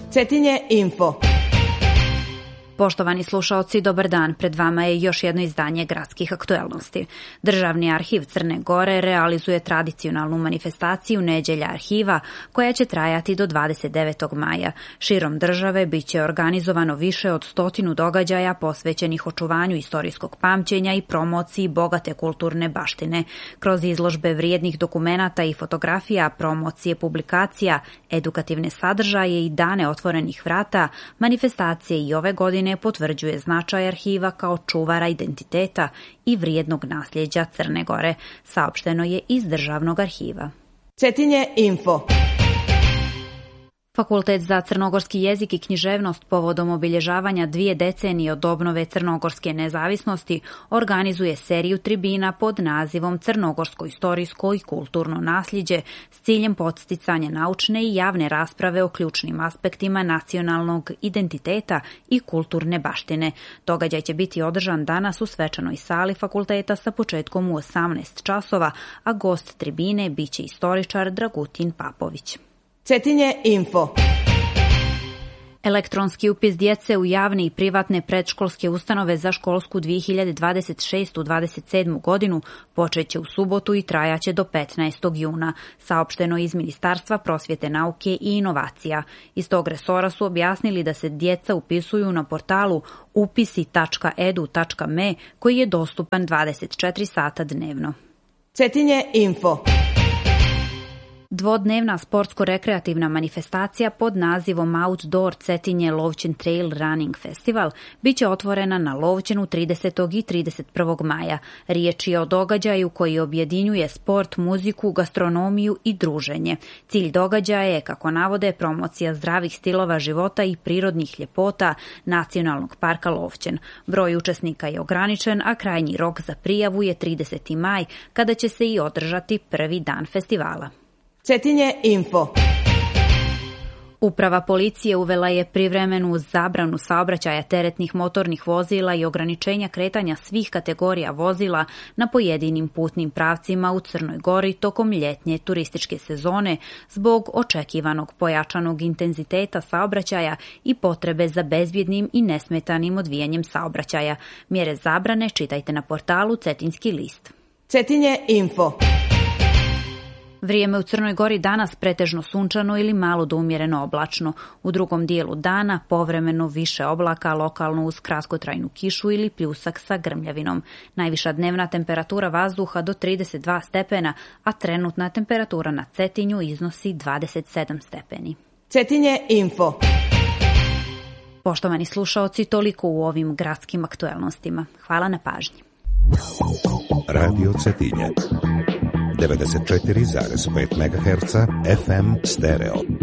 Cetinje Info. Poštovani slušaoci, dobar dan. Pred vama je još jedno izdanje gradskih aktuelnosti. Državni arhiv Crne Gore realizuje tradicionalnu manifestaciju Neđelja arhiva koja će trajati do 29. maja. Širom države biće organizovano više od 100 događaja posvećenih očuvanju istorijskog pamćenja i promociji bogate kulturne baštine. Kroz izložbe vrijednih dokumenata i fotografija, promocije publikacija, edukativne sadržaje i dane otvorenih vrata, manifestacije i ove godine potvrđuje značaj arhiva kao čuvara identiteta i vrijednog nasljeđa Crne Gore, saopšteno je iz Državnog arhiva. Cetinje Info. Fakultet za crnogorski jezik i književnost povodom obilježavanja 2 decenije od obnove crnogorske nezavisnosti organizuje seriju tribina pod nazivom Crnogorsko istorijsko i kulturno nasljeđe s ciljem podsticanja naučne i javne rasprave o ključnim aspektima nacionalnog identiteta i kulturne baštine. Događaj će biti održan danas u svečanoj sali fakulteta sa početkom u 18 časova, a gost tribine biće istoričar Dragutin Papović. Cetinje Info. Elektronski upis djece u javne i privatne predškolske ustanove za školsku 2026-27 godinu počeće u subotu i trajaće do 15. juna, saopšteno iz Ministarstva prosvjete, nauke i inovacija. Iz tog resora su objasnili da se djeca upisuju na portalu upisi.edu.me koji je dostupan 24 sata dnevno. Cetinje Info. Dvodnevna sportsko-rekreativna manifestacija pod nazivom Outdoor Cetinje Lovćen Trail Running Festival biće otvorena na Lovćenu 30. i 31. maja. Riječ je o događaju koji objedinjuje sport, muziku, gastronomiju i druženje. Cilj događaja je, kako navode, promocija zdravih stilova života i prirodnih ljepota Nacionalnog parka Lovćen. Broj učesnika je ograničen, a krajnji rok za prijavu je 30. maj, kada će se i održati prvi dan festivala. Cetinje Info. Uprava policije uvela je privremenu zabranu saobraćaja teretnih motornih vozila i ograničenja kretanja svih kategorija vozila na pojedinim putnim pravcima u Crnoj Gori tokom ljetnje turističke sezone zbog očekivanog pojačanog intenziteta saobraćaja i potrebe za bezbjednim i nesmetanim odvijanjem saobraćaja. Mjere zabrane čitajte na portalu Cetinski list. Cetinje Info. Vrijeme u Crnoj Gori danas pretežno sunčano ili malo do umjereno oblačno. U drugom dijelu dana povremeno više oblaka, lokalno uz kratkotrajnu kišu ili pljusak sa grmljavinom. Najviša dnevna temperatura vazduha do 32 stepena, a trenutna temperatura na Cetinju iznosi 27 stepeni. Cetinje Info. Poštovani slušaoci, toliko u ovim gradskim aktuelnostima. Hvala na pažnji. Radio Cetinje 94,5 MHz FM stereo.